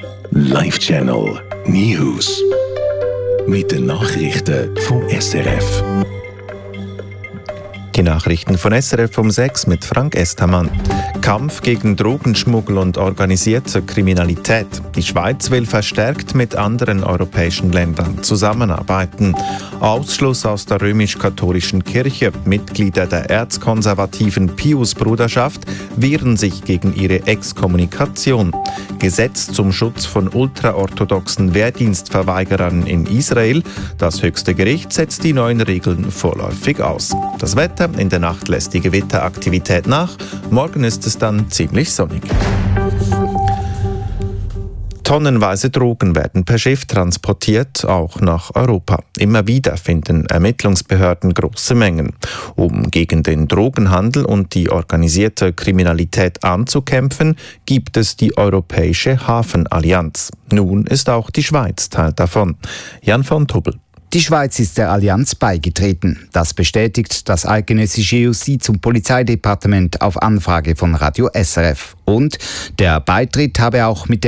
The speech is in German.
Live Channel News. Mit den Nachrichten vom SRF. Die Nachrichten von SRF um 6 mit Frank Estamann. Kampf gegen Drogenschmuggel und organisierte Kriminalität. Die Schweiz will verstärkt mit anderen europäischen Ländern zusammenarbeiten. Ausschluss aus der römisch-katholischen Kirche. Mitglieder der erzkonservativen Pius-Bruderschaft wehren sich gegen ihre Exkommunikation. Gesetz zum Schutz von ultraorthodoxen Wehrdienstverweigerern in Israel. Das höchste Gericht setzt die neuen Regeln vorläufig aus. Das Wetter: in der Nacht lässt die Gewitteraktivität nach. Morgen ist es dann ziemlich sonnig. Tonnenweise Drogen werden per Schiff transportiert, auch nach Europa. Immer wieder finden Ermittlungsbehörden große Mengen. Um gegen den Drogenhandel und die organisierte Kriminalität anzukämpfen, gibt es die Europäische Hafenallianz. Nun ist auch die Schweiz Teil davon. Jan von Tubbel. Die Schweiz ist der Allianz beigetreten. Das bestätigt das eidgenössische Justiz- und Polizeidepartement auf Anfrage von Radio SRF. Und der Beitritt habe auch mit